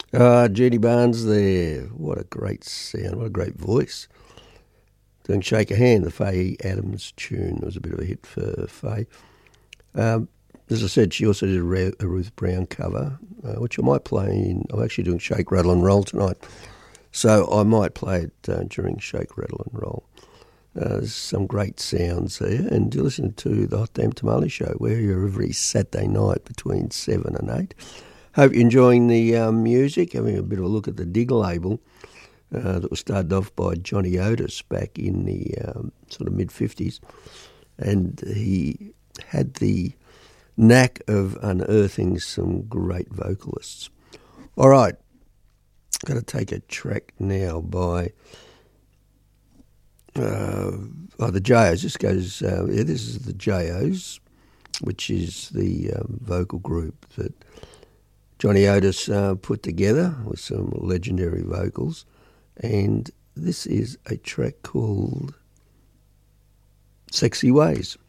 Judy Barnes there. What a great sound, what a great voice. Doing Shake a Hand, the Faye Adams tune. It was a bit of a hit for Faye. As I said, she also did a Ruth Brown cover, which I might play in. I'm actually doing Shake, Rattle and Roll tonight, so I might play it during Shake, Rattle and Roll. There's some great sounds there, and you're listening to the Hot Damn Tamale Show. We're here every Saturday night between 7 and 8. Hope you're enjoying the music, having a bit of a look at the Dig label that was started off by Johnny Otis back in the sort of mid-50s, and he had the knack of unearthing some great vocalists. All right, I'm going to take a track now by the J.O.s. This goes, this is the J.O.s, which is the vocal group that Johnny Otis put together with some legendary vocals. And this is a track called Sexy Ways.